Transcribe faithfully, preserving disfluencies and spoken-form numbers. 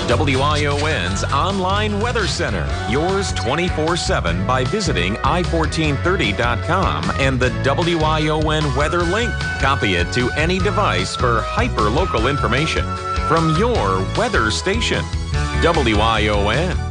W I O N's online weather center, yours twenty-four seven by visiting i fourteen thirty dot com and the W I O N weather link. Copy it to any device for hyper-local information from your weather station. W I O N.